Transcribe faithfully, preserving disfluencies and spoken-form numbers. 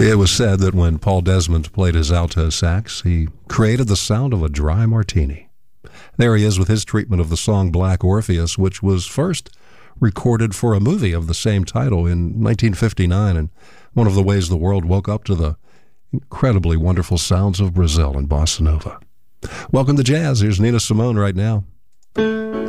It was said that when Paul Desmond played his alto sax, he created the sound of a dry martini. There he is with his treatment of the song Black Orpheus, which was first recorded for a movie of the same title in nineteen fifty-nine, and one of the ways the world woke up to the incredibly wonderful sounds of Brazil and bossa nova. Welcome to Jazz. Here's Nina Simone right now.